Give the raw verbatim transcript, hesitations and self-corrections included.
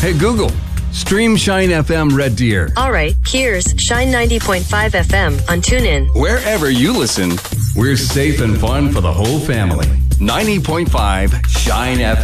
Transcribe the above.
Hey, Google, stream Shine F M Red Deer. All right, here's Shine ninety point five F M on TuneIn. Wherever you listen, we're safe and fun for the whole family. ninety point five Shine F M.